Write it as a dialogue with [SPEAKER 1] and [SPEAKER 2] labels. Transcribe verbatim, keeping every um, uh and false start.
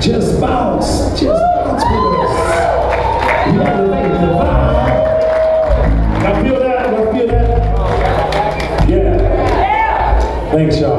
[SPEAKER 1] Just bounce, just bounce with us. You elevate the vibe. Y'all feel that? Y'all feel that? Yeah. Thanks, y'all.